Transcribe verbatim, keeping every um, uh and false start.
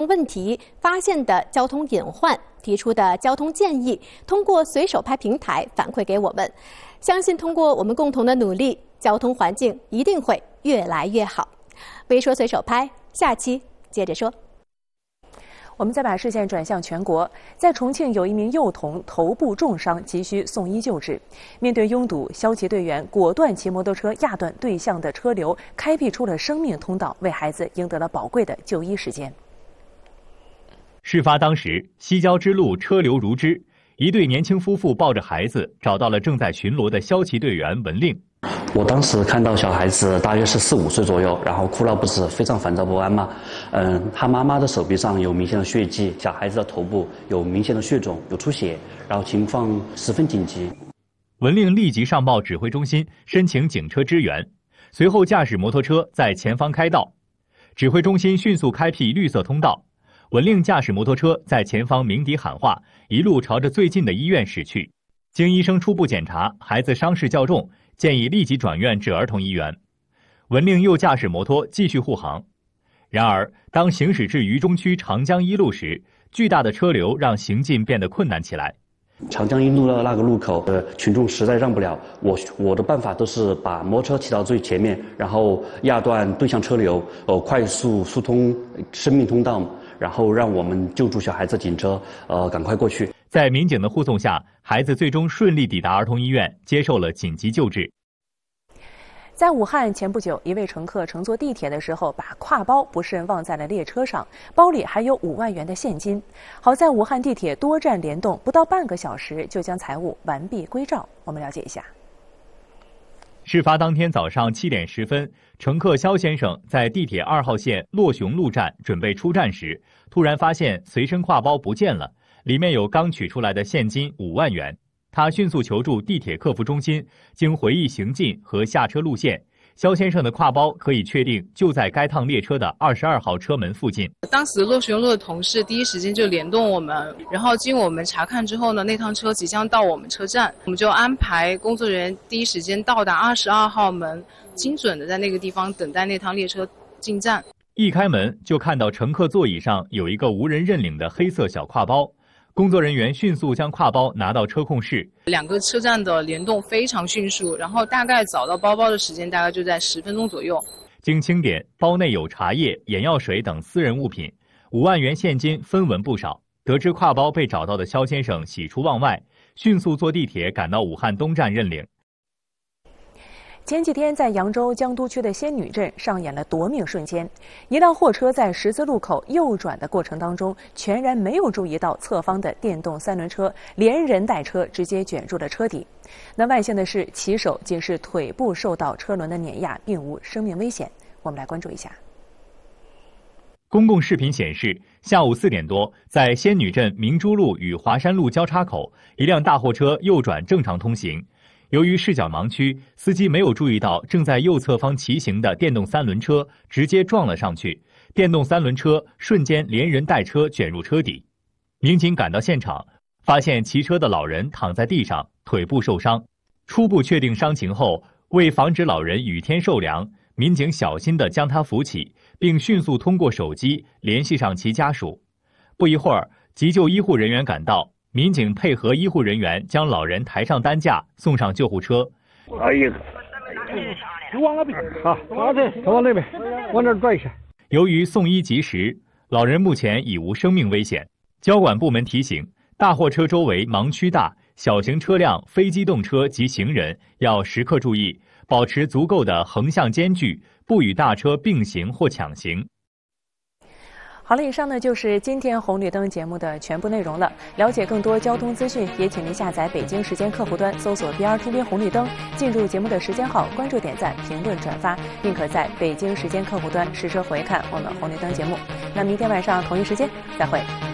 问题、发现的交通隐患、提出的交通建议，通过随手拍平台反馈给我们。相信通过我们共同的努力，交通环境一定会越来越好。微说随手拍，下期接着说。 我们再把视线转向全国，在重庆有一名幼童头部重伤，急需送医救治。面对拥堵，消骑队员果断骑摩托车压断对向的车流，开辟出了生命通道，为孩子赢得了宝贵的就医时间。 事发当时，西郊之路车流如织，一对年轻夫妇抱着孩子找到了正在巡逻的消骑队员文令。 我当时看到小孩子大约是四五岁左右，然后哭闹不止，非常烦躁不安嘛。嗯，他妈妈的手臂上有明显的血迹，小孩子的头部有明显的血肿，有出血，然后情况十分紧急。 文令立即上报指挥中心，申请警车支援，随后驾驶摩托车在前方开道，指挥中心迅速开辟绿色通道。文令驾驶摩托车在前方鸣笛喊话，一路朝着最近的医院驶去。经医生初步检查，孩子伤势较重，建议立即转院至儿童医院。文令又驾驶摩托继续护航。然而，当行驶至渝中区长江一路时，巨大的车流让行进变得困难起来。 长江一路的那个路口，呃，群众实在让不了，我我的办法都是把摩托车骑到最前面，然后压断对向车流，呃，快速疏通生命通道，然后让我们救助小孩子警车，呃，赶快过去。 在民警的护送下，孩子最终顺利抵达儿童医院，接受了紧急救治。 在武汉，前不久，一位乘客乘坐地铁的时候，把挎包不慎忘在了列车上，包里还有五万元的现金。好在武汉地铁多站联动，不到半个小时就将财物完璧归赵。我们了解一下。 事发当天早上七点十分，乘客肖先生在地铁二号线洛雄路站准备出站时，突然发现随身挎包不见了，里面有刚取出来的现金五万元。他迅速求助地铁客服中心，经回忆行进和下车路线，肖先生的挎包可以确定就在该趟列车的二十二号车门附近。 当时洛雄路的同事第一时间就联动我们，然后经我们查看之后呢，那趟车即将到我们车站，我们就安排工作人员第一时间到达二十二号门，精准的在那个地方等待那趟列车进站。 一开门就看到乘客座椅上有一个无人认领的黑色小挎包。工作人员迅速将挎包拿到车控室， 两个车站的联动非常迅速，然后大概找到包包的时间大概就在十分钟左右。 经清点，包内有茶叶、眼药水等私人物品，五万元现金分文不少。得知挎包被找到的肖先生喜出望外，迅速坐地铁赶到武汉东站认领。 前几天，在扬州江都区的仙女镇上演了夺命瞬间。一辆货车在十字路口右转的过程当中，全然没有注意到侧方的电动三轮车连人带车直接卷入了车底。那万幸的是，骑手仅是腿部受到车轮的碾压，并无生命危险。我们来关注一下。 公共视频显示，下午四点多，在仙女镇明珠路与华山路交叉口，一辆大货车右转正常通行。由于视角盲区，司机没有注意到正在右侧方骑行的电动三轮车，直接撞了上去。电动三轮车瞬间连人带车卷入车底。民警赶到现场，发现骑车的老人躺在地上，腿部受伤。初步确定伤情后，为防止老人雨天受凉，民警小心地将他扶起，并迅速通过手机联系上其家属。不一会儿，急救医护人员赶到。民警配合医护人员将老人抬上担架，送上救护车。 哎呀，就往那边啊，往这，往那边，往那转一下。 由于送医及时，老人目前已无生命危险。交管部门提醒，大货车周围盲区大，小型车辆、非机动车及行人要时刻注意，保持足够的横向间距，不与大车并行或抢行。 好了，以上呢就是今天红绿灯节目的全部内容了。了解更多交通资讯，也请您下载北京时间客户端，搜索 B R T V 红绿灯，进入节目的时间号，关注、点赞、评论、转发，并可在北京时间客户端实时回看我们红绿灯节目。那明天晚上同一时间再会。